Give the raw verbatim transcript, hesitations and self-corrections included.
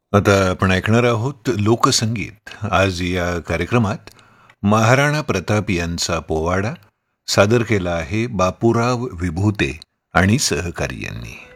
आता आपण ऐकणार आहोत लोकसंगीत. आज या कार्यक्रमात महाराणा प्रताप यांचा पोवाडा सादर केला आहे बापूराव विभूते आणि सहकारी यांनी.